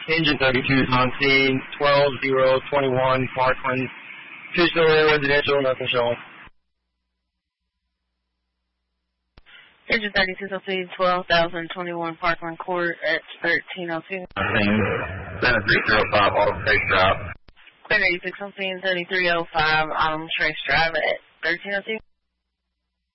Engine 32 is on scene, 12021 Parkland. Two-story residential, nothing showing. Engine 32 is on scene, 12,021 Parkland Court at 1302. 7305 Autumn Trace Drive. Clear 86 on scene, 7305 Autumn Trace Drive at 1302.